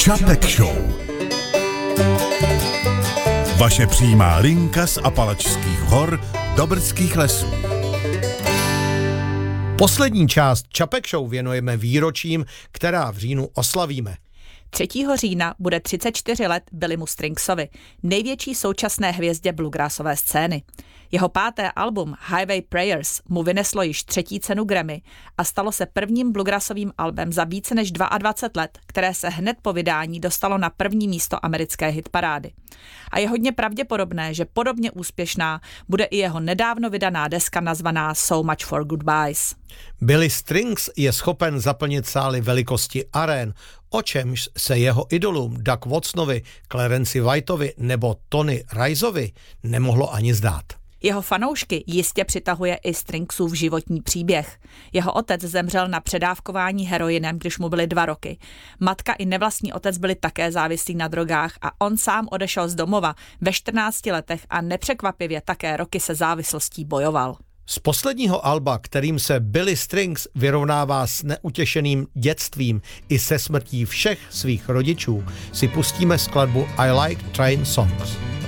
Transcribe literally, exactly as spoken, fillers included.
Čapek Show. Vaše přímá linka z Apalačských hor do Brdských lesů. Poslední část Čapek Show věnujeme výročím, která v říjnu oslavíme. třetího října bude třicet čtyři let Billymu Stringsovi, největší současné hvězdě bluegrassové scény. Jeho páté album Highway Prayers mu vyneslo již třetí cenu Grammy a stalo se prvním bluegrassovým albem za více než dvacet dva let, které se hned po vydání dostalo na první místo americké hitparády. A je hodně pravděpodobné, že podobně úspěšná bude i jeho nedávno vydaná deska nazvaná So Much for Goodbyes. Billy Strings je schopen zaplnit sály velikosti arén, o čemž se jeho idolům Doug Watsonovi, Clarenci Whiteovi nebo Tony Riceovi nemohlo ani zdát. Jeho fanoušky jistě přitahuje i Stringsův životní příběh. Jeho otec zemřel na předávkování heroinem, když mu byly dva roky. Matka i nevlastní otec byli také závislí na drogách a on sám odešel z domova ve čtrnácti letech a nepřekvapivě také roky se závislostí bojoval. Z posledního alba, kterým se Billy Strings vyrovnává s neutěšeným dětstvím i se smrtí všech svých rodičů, si pustíme skladbu I Like Train Songs.